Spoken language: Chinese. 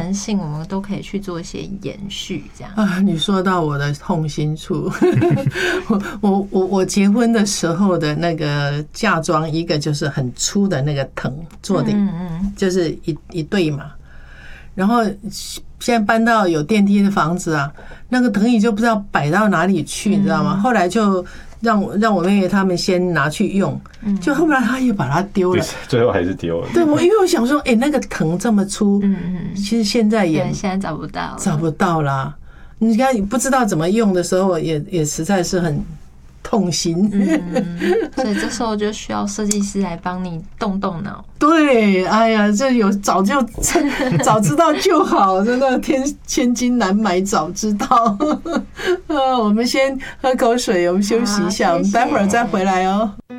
弹性，我们都可以去做一些延续，这样啊。你说到我的痛心处，我结婚的时候的那个嫁妆，一个就是很粗的那个藤做的，就是一对嘛。然后现在搬到有电梯的房子啊，那个藤椅就不知道摆到哪里去，你知道吗？后来就让我妹妹他们先拿去用，就后来她也把它丢了， 最后还是丢了。 对，因为我想说，那个藤这么粗，其实现在找不到啦。你看不知道怎么用的时候，也实在是很痛心。 所以这时候就需要设计师来帮你动动脑。 对，哎呀，这早知道就好，真的千金难买早知道。我们先喝口水，我们休息一下，我们待会儿再回来哦。